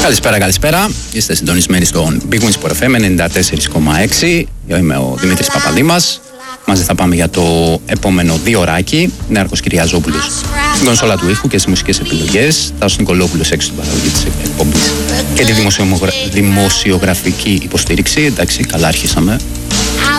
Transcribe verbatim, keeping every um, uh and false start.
Καλησπέρα, καλησπέρα. Είστε συντονισμένοι στον Big Wins Sport εφ εμ ενενήντα τέσσερα κόμμα έξι. Είμαι ο Δημήτρης Παπαδήμας. Μαζί θα πάμε για το επόμενο δύο ωράκι. Νέαρχος Κυριαζόπουλος στην κονσόλα του ήχου και στις μουσικές επιλογές. Τάσος Νικολόπουλος έξω στην παραγωγή της εκπομπής και τη δημοσιογραφική υποστήριξη. Εντάξει, καλά αρχίσαμε.